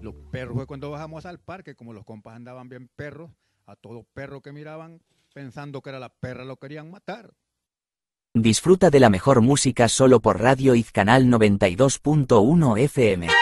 Los perros fue cuando bajamos al parque, como los compas andaban bien perros, a todo perro que miraban pensando que era la perra lo querían matar. Disfruta de la mejor música solo por Radio Iz Canal 92.1 FM.